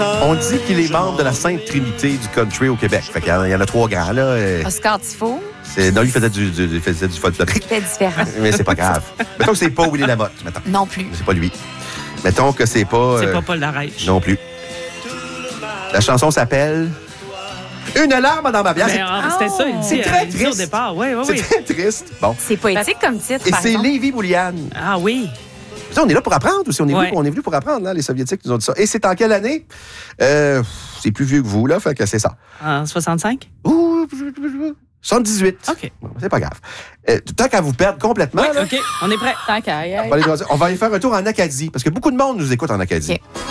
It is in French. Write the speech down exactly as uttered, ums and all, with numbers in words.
On dit qu'il est membre de la Sainte Trinité du country au Québec. Fait qu'il y en a, il y en a trois grands, là. Et Oscar Tifo. c'est, non, lui faisait du, du, du, faisait du folklorique. C'était différent. Mais c'est pas grave. Mettons que c'est pas Willy Lamotte, mettons. Non plus. C'est pas lui. Mettons que c'est pas... C'est euh, pas Paul Larèche. Non plus. La chanson s'appelle... Une larme dans ma bière. Mais, C'est- ah, c'était ça, il dit, C'est très euh, il dit au triste. départ. Oui, oui, C'est oui. très triste. Bon. C'est poétique comme titre, Et par c'est exemple. Lévi Boulian. Ah oui. Ça, on est là pour apprendre aussi. On est, Ouais. venu, on est venu pour apprendre, hein, les Soviétiques nous ont dit ça. Et c'est en quelle année? Euh, c'est plus vieux que vous, là, fait que c'est ça. En soixante-cinq? Ouh, soixante-dix-huit. OK. Bon, c'est pas grave. Euh, tant qu'à vous perdre complètement, Oui, là, OK, on est prêt. Tant qu'à y on, va aller, on va aller faire un tour en Acadie, parce que beaucoup de monde nous écoute en Acadie. OK.